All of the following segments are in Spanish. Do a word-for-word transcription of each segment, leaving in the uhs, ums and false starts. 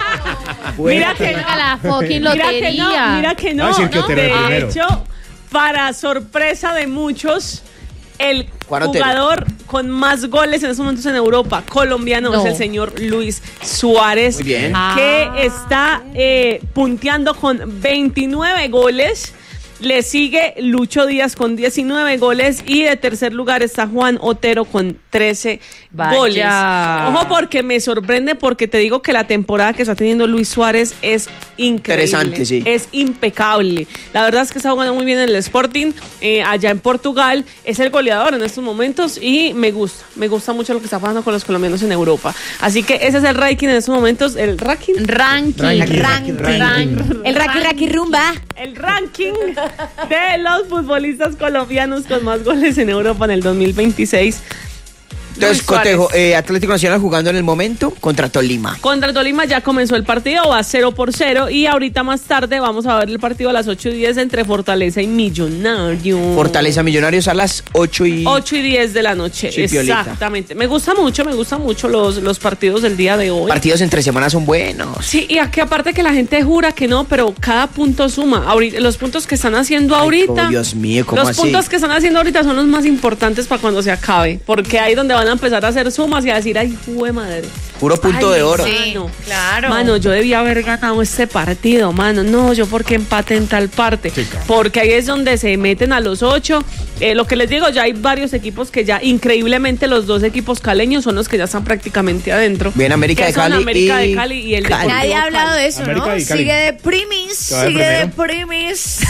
Mira que no, la fucking mira que lotería. no, mira que no. Ah, sí, el que ¿no? Otero De primero. hecho, para sorpresa de muchos, el Juan Otero. jugador con más goles en estos momentos en Europa, colombiano, No. es el señor Luis Suárez. Muy bien. Que Ah. está eh, punteando con veintinueve goles. Le sigue Lucho Díaz con diecinueve goles y de tercer lugar está Juan Otero con trece Vaya. goles. Ojo, porque me sorprende, porque te digo que la temporada que está teniendo Luis Suárez es increíble. Interesante, sí. Es impecable. La verdad es que está jugando muy bien en el Sporting, eh, allá en Portugal. Es el goleador en estos momentos y me gusta. Me gusta mucho lo que está pasando con los colombianos en Europa. Así que ese es el ranking en estos momentos. El ranking. Ranking. Ranking, Ranking. ranking. El Raki Raki Rumba. El ranking de los futbolistas colombianos con más goles en Europa en el dos mil veintiséis. Entonces, Luis Suárez. Cotejo, eh, Atlético Nacional jugando en el momento contra Tolima. Contra Tolima ya comenzó el partido, va cero por cero. Y ahorita más tarde vamos a ver el partido a las ocho y diez entre Fortaleza y Millonario. Fortaleza Millonarios a las ocho y... ocho y diez de la noche. Sí, piolita. Exactamente. Me gusta mucho, me gustan mucho los, los partidos del día de hoy. Partidos entre semanas son buenos. Sí, y aquí aparte que la gente jura que no, pero cada punto suma. Ahorita, los puntos que están haciendo ahorita. Ay, Dios mío, ¿cómo Los así? puntos que están haciendo ahorita son los más importantes para cuando se acabe. Porque ahí es donde van a empezar a hacer sumas y a decir, ay, jue madre. Puro punto Ay, de oro. sí. Mano, claro. Mano, yo debía haber ganado este partido, mano. No, yo porque empate en tal parte. Sí, claro. Porque ahí es donde se meten a los ocho. Eh, lo que les digo, ya hay varios equipos que ya, increíblemente, los dos equipos caleños son los que ya están prácticamente adentro. Bien, América Que de son Cali América y de Cali y el Cali. Deportivo Nadie ha hablado Cali. de eso, América ¿no? y Cali. Sigue de primis, Te va de sigue de primero. primis.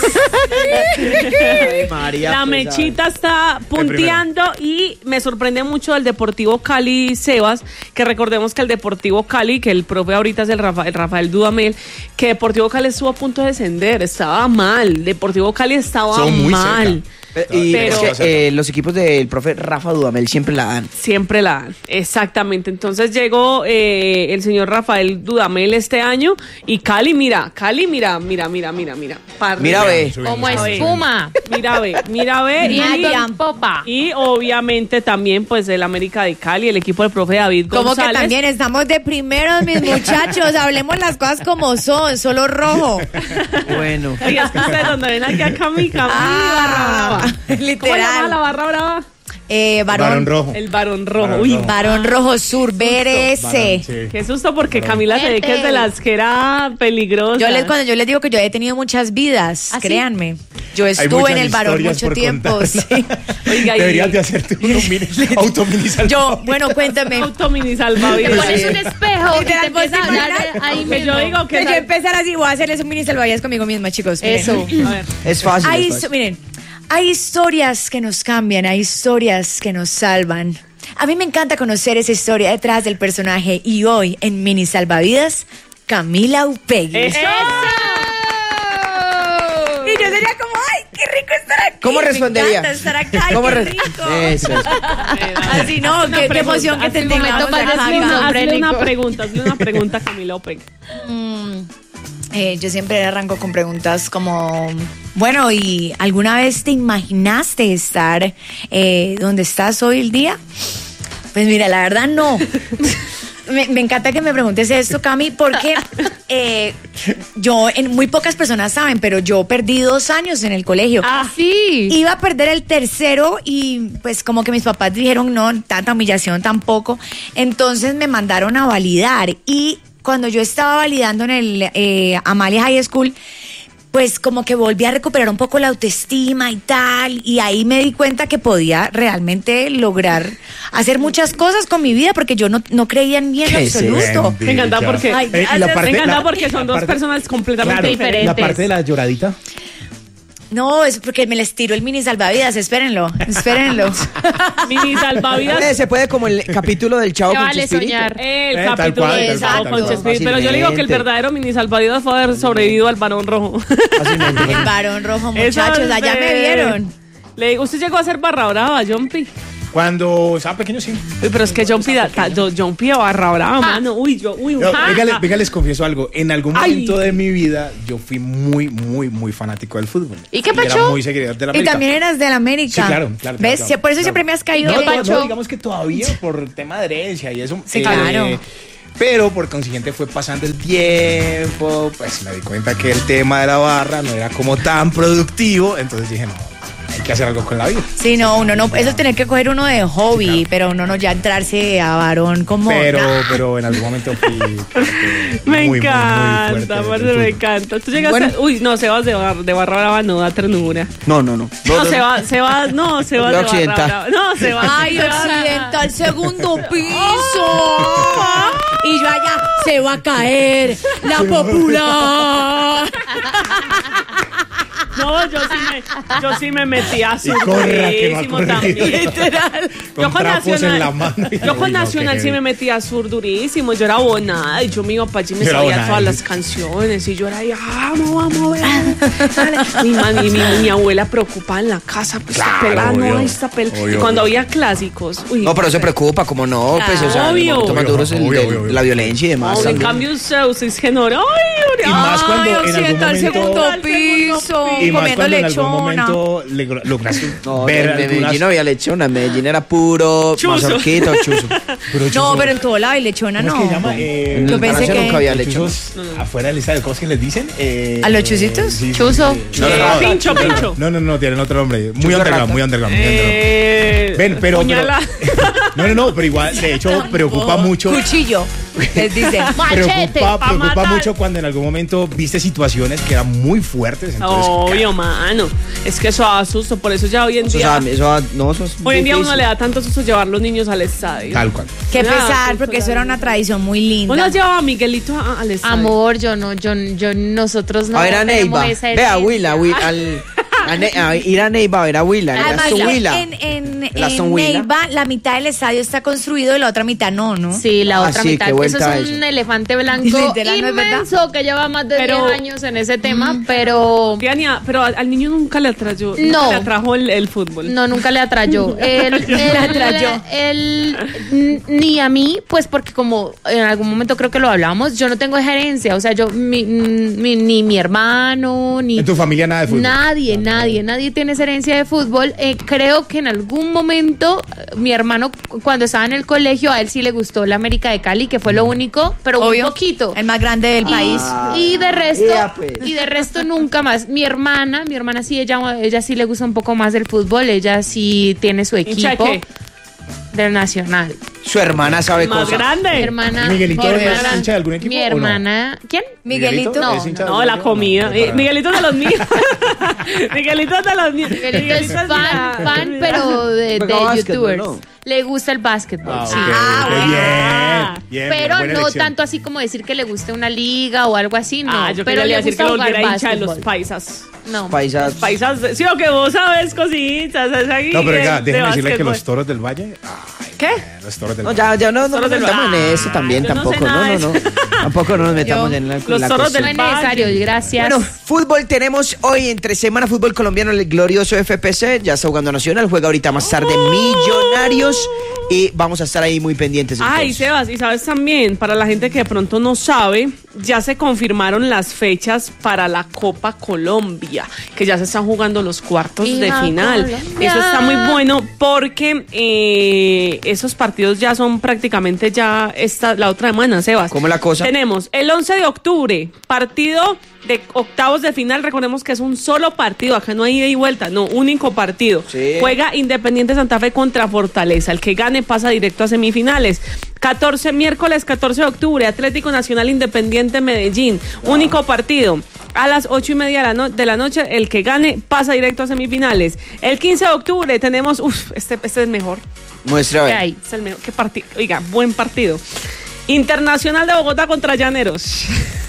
Ay, María, La pues, mechita está punteando y me sorprende mucho el Deportivo Cali, Sebas, que recordemos que el Deportivo Cali, que el profe ahorita es el Rafael, el Rafael Dudamel, que Deportivo Cali estuvo a punto de descender, estaba mal, Deportivo Cali estaba Estuvo muy mal. cerca. Eh, Y Pero- es que, eh, los equipos del profe Rafa Dudamel siempre la dan. Siempre la dan, exactamente. Entonces llegó eh, el señor Rafael Dudamel este año y Cali, mira, Cali, mira, mira, mira, mira, mira. pa' Mira, arriba. ve. Subiendo, Como subiendo. espuma. Mira, ve, mira, ve. Viento y- en popa. Y obviamente también pues el América de Cali, el equipo del profe David Como que González. también estamos de primeros, mis muchachos. Hablemos las cosas como son, solo rojo. Bueno. Y es que ustedes donde ven aquí a Cami, Cami, Ah, barra brava. ¿Cómo se literal. llama la barra brava? Eh, varón, Barón rojo. El varón rojo. Varón Uy, rojo. varón rojo sur, B R S. Varón, sí. qué susto porque Camila se ve que es de Vete. las que era peligrosa. Yo les, cuando yo les digo que yo he tenido muchas vidas, ¿Ah, sí? créanme. Yo Hay estuve muchas en el varón historias mucho por tiempo. contar. Sí. Oiga, y- Deberías de hacerte uno mini, automini Yo, bueno, cuéntame. Auto mini salvavidas. Pones un espejo y te Literal, empieza a ¿vos te hablar imaginas? ahí Que mismo. yo digo que Que yo empezar así, voy a hacerles un mini salvavidas conmigo misma, chicos. miren. Eso. A ver. Es fácil. Hay, es fácil. miren, hay historias que nos cambian, hay historias que nos salvan. A mí me encanta conocer esa historia detrás del personaje y hoy en Mini Salvavidas, Camila Upegui. Eso. Y yo sería como, ay, qué rico estar aquí. ¿Cómo Me respondería? encanta estar acá, ay, ¿Cómo qué re- rico. Eso. Así no, qué, qué emoción que te Hazle una- tengamos momento para acá. hazle una, hazle una esquizofrénico. pregunta, hazle una pregunta a Camila Opeg. Eh, yo siempre arranco con preguntas como, bueno, ¿y alguna vez te imaginaste estar eh, donde estás hoy el día? Pues mira, la verdad no. Me, me encanta que me preguntes esto, Cami, porque eh, yo, en, muy pocas personas saben, pero yo perdí dos años en el colegio. Ah, sí. Iba a perder el tercero y pues como que mis papás dijeron no, tanta humillación tampoco. Entonces me mandaron a validar y cuando yo estaba validando en el eh, Amalia High School, pues como que volví a recuperar un poco la autoestima y tal, y ahí me di cuenta que podía realmente lograr hacer muchas cosas con mi vida porque yo no, no creía en mí en ¿Qué es absoluto. Me encanta porque, Ay, Eh, y la parte- me encanta la- porque son la dos parte- personas completamente Claro, diferentes. la parte de la lloradita. No, es porque me les tiró el mini salvavidas, espérenlo, espérenlo. Mini salvavidas. Eh, Se puede como el capítulo del Chavo Te con vale Chespirito. soñar. El Eh, tal capítulo cual, de tal Sábado cual, con tal cual. Chespirito. Pero yo le digo que el Fácilmente. verdadero mini salvavidas fue haber sobrevivido al varón rojo. Fácilmente. El varón rojo, Eso muchachos, es allá de- me vieron. Le digo, usted llegó a ser barra brava, Jumpy. Cuando estaba pequeño, sí. Uy, pero es que Jumpy, da- ta- yo- Jumpy a barra brava, mano. Uy, yo, uy, No, ja, venga, ja. venga, les confieso algo. En algún Ay. momento de mi vida, yo fui muy, muy, muy fanático del fútbol. ¿Y qué Era pacho? muy seguidor de la Y América. también eras del América. Sí, claro, claro. ¿Ves? claro, Por eso claro. siempre me has caído No, ¿Qué bien. no, pacho? no, digamos que todavía por tema de herencia y eso. Sí, claro. Pero por consiguiente fue pasando el tiempo, pues me di cuenta que el tema de la barra no era como tan productivo, entonces dije, no, hay que hacer algo con la vida. Sí, no, uno no, eso tener que coger uno de hobby, sí, claro. Pero uno no ya entrarse a varón como... Pero, nah. pero en algún momento fui... Me muy, encanta, muy, muy fuerte, parce, muy me encanta. Tú llegaste... Bueno. Uy, no, Sebas de, bar, de barra brava no da ternura. No, no, no. No, no, se va, se va, no, se va La de occidental. barra brava. No, se va. Ay, se va. occidental, segundo piso. Y yo allá, se va a caer la popular. No, yo sí me, yo sí me metí a Y corra, que no ha durísimo corrido. también. Literal. Con trapos en la mano. Yo con Uy, no, Nacional qué sí me heavy. metí a sur durísimo. Yo era abonada y yo me iba para allí y me Yo era sabía abonada, todas sí. las canciones. Y yo era ahí, vamos, vamos, ver. Mi, man- y mi, mi abuela preocupada en la casa. Pues esta Claro, pelada no, obvio. esta pelada. Obvio, Y cuando obvio. había clásicos. Uy, No, pero se preocupa, como no, pues, o sea, Obvio. un momento más Obvio, duro es el obvio, de obvio, obvio. la violencia y demás. no, en también. cambio, Zeus es genor. Ay, Y más cuando Ay, en algún occidental, momento- segundo Al segundo piso, Y más comiendo cuando en algún lechona. momento le- lograste No, ver en algunas... Medellín no había lechona, en Medellín era puro Chuzo. mazorquito, chuzo. Pero No, chuzo- pero en todo lado hay lechona, ¿Cómo no. es que se llama? Eh, En Yo el pensé Palacio que- nunca había los lechona. chuzos afuera del estadio, ¿cómo es que les dicen? Eh, ¿A los chuzitos? sí, sí, Chuzo. sí. No, no, no, Pincho, no, no, pincho. No, no, no, tienen otro nombre. Muy Chuzo underground, rata. muy underground, muy underground. Eh, Ven, pero, pero puñala. no, no, no, pero igual, de hecho, preocupa mucho. Cuchillo, les dicen. Machete. Preocupa, pa' preocupa matar. mucho cuando en algún momento viste situaciones que eran muy fuertes. Entonces, Obvio, mano. Es que eso da susto. Por eso ya hoy en Eso, o día. sea, eso, no, eso es Hoy en día uno difícil. le da tanto susto llevar los niños al estadio. tal cual. Qué Nada, pesar, pues, porque pues, eso era una tradición muy linda. Uno llevaba a Miguelito a- al estadio. Amor, yo no, yo, yo, nosotros no A ver a tenemos Neiva. esa Ve a herencia. Willa, Willa, al, a, Ne- a ir a Neiva a ver a Willa. Además, Aston la- Willa. en, en, El Aston en Willa. Neiva, la mitad del estadio está construido y la otra mitad no, ¿no? Sí, la Ah, otra sí, mitad. qué Eso vuelta es un eso. elefante blanco Literal, ¿no es verdad? inmenso que lleva más de Pero- diez años en ese tema, pero Tiania, pero al al niño nunca le atrayó. No. Nunca le atrajo el, el fútbol. no, nunca le atrayó. El, el- Le atrayó. el- n- ni a mí, pues porque como en algún momento creo que lo hablamos, yo no tengo gerencia, o sea, yo, mi, mi- ni mi hermano, ni... En tu familia nada de fútbol. Nadie, nadie, nadie tiene esa herencia de fútbol. Eh, creo que en algún momento eh, mi hermano cu- cuando estaba en el colegio a él sí le gustó la América de Cali, que fue lo único, pero Obvio. un poquito. El más grande del Y- país. Y, de resto, ya, pues. y de resto nunca más. Mi hermana, mi hermana sí, ella, ella sí le gusta un poco más del fútbol, ella sí tiene su ¿Hincha de equipo qué? del Nacional. Su hermana sabe Más cosas. grande. Mi hermana. ¿Miguelito mi es hermana- hincha de algún equipo Mi o no? hermana, ¿quién? Miguelito. No, ¿Es hincha de No, algún la equipo? comida. No, Eh, para- Miguelito es de los míos. Miguelito es de los míos. Miguelito es de fan, la- fan, pero de, Juega de básquetbol, youtubers. ¿no? Le gusta el básquetbol, Ah, sí. ok, Ah, ok, bueno. bien, bien, Pero buena no elección. tanto así como decir que le guste una liga o algo así, no. Ah, yo pero quería le decir que gusta lo jugar volviera hincha de los básquetbol. paisas. No. Paisas. Paisas, sí o que vos sabes cositas. es ahí No, pero de- venga, de déjenme decirle que básquetbol. los toros del valle. Ay, ¿Qué? los toros del No, valle. ya, ya no, no Toros nos del metamos en Valle. eso también, Yo no sé tampoco. nada No, de no, no. eso. Tampoco no nos metamos Yo- en la, los la zorros cuestión. No del es necesario, gracias. Bueno, fútbol tenemos hoy entre semana fútbol colombiano, el glorioso F P C, ya está jugando Nacional, juega ahorita más tarde Millonarios y vamos a estar ahí muy pendientes. Ay, entonces. Sebas, y sabes también, para la gente que de pronto no sabe, ya se confirmaron las fechas para la Copa Colombia, que ya se están jugando los cuartos Y de la final. Colombia. Eso está muy bueno porque eh, esos partidos ya son prácticamente ya esta, la otra semana, Sebas. ¿Cómo es la cosa? Tenemos el once de octubre, partido de octavos de final. Recordemos que es un solo partido, acá no hay ida y vuelta, no, único partido. Sí. Juega Independiente Santa Fe contra Fortaleza. El que gane pasa directo a semifinales. catorce, miércoles catorce de octubre, Atlético Nacional Independiente Medellín. Único partido. A las ocho y media de la, no- de la noche, el que gane pasa directo a semifinales. El quince de octubre tenemos, uff, este, este es mejor. Muestra a ¿Qué ver. hay? Es el mejor. ¿Qué partido? Oiga, buen partido. Internacional de Bogotá contra Llaneros.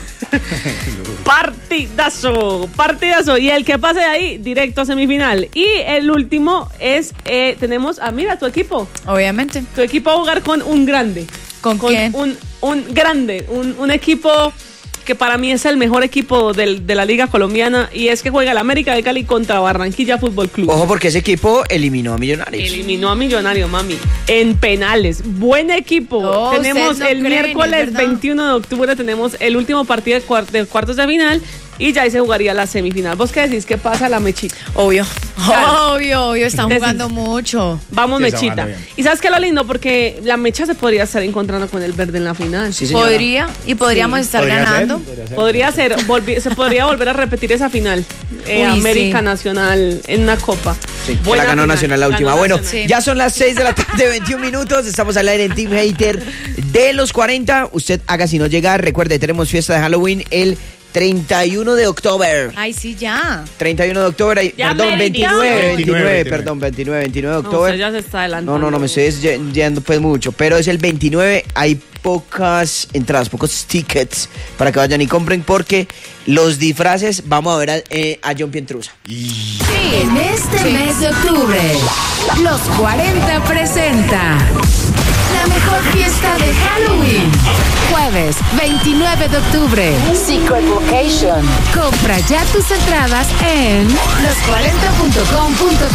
Partidazo, partidazo. Y el que pase de ahí, directo a semifinal. Y el último es, eh, tenemos, ah, mira, tu equipo. Obviamente. Tu equipo va a jugar con un grande. ¿Con quién? Un, un grande, un, un equipo que para mí es el mejor equipo del- de la Liga Colombiana. Y es que juega el América de Cali contra Barranquilla Fútbol Club. Ojo porque ese equipo eliminó a Millonarios. Eliminó a Millonario, mami. En penales. Buen equipo. No, tenemos ustedes no el creen, miércoles es verdad. veintiuno de octubre, tenemos el último partido de, cuar- de cuartos de final. y ya ahí se jugaría la semifinal. ¿Vos qué decís? ¿Qué pasa la mechita? Obvio. Claro. Obvio, obvio. Están Decís- jugando mucho. Vamos, Sí, está mechita. jugando bien. Y ¿sabes qué es lo lindo? Porque la mecha se podría estar encontrando con el verde en la final. Sí, señora. Podría. Y podríamos estar Podría ser, ganando. podría ser. Podría ser, volvi- se podría volver a repetir esa final. Eh, Uy, América sí. Nacional en una copa. Sí, que Buena la ganó final, Nacional la ganó última. Bueno, Nacional. Sí. ya son las seis de la tarde, veintiún minutos. Estamos al aire en Team Hater de los cuarenta. Usted haga si no llegar. Recuerde, tenemos fiesta de Halloween el treinta y uno de octubre. Ay, sí, ya. treinta y uno de octubre, Ya perdón, me veintinueve, dio. veintinueve, veintinueve. perdón, veintinueve, veintinueve de No, octubre. usted ya se está adelantando. No, no, no, me estoy ye- yendo pues mucho, pero es el veintinueve, hay pocas entradas, pocos tickets para que vayan y compren porque los disfraces vamos a ver a, eh, a John Pietrusa. En este mes de octubre, los cuarenta presenta la mejor fiesta de Halloween. Jueves veintinueve de octubre, Secret Location. Compra ya tus entradas en los cuarenta punto com punto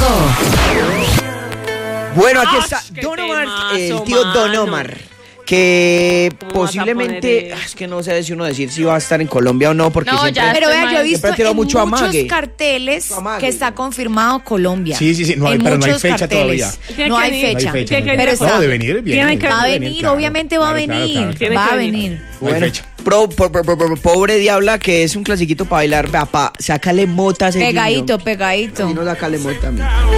co. Bueno, aquí ¡Ach, está qué Don Omar, temazo, el tío Don mano! Omar, que ¿Cómo vas a posiblemente, poner eso? es que no sé si uno decir si va a estar en Colombia o no, porque No, siempre... ya. Pero vea, yo he Siempre visto ha tirado en mucho muchos amague. carteles Amague. que está confirmado Colombia. Sí, sí, sí, no hay- En pero no hay muchos fecha carteles. todavía. Tiene No que hay venir. fecha. No hay fecha, Tiene que no hay Pero fecha. está- No, de venir, bien. Tiene que Va a venir, venir, claro. obviamente va a Claro, claro, venir. claro, Tiene Va que a venir. venir. No hay Bueno, fecha. pro- pro- pro- pro- pro- pobre Diabla, que es un clasiquito para bailar, vea, pa, sácale motas. Pegadito, pegadito. Y no sácale mota a mí.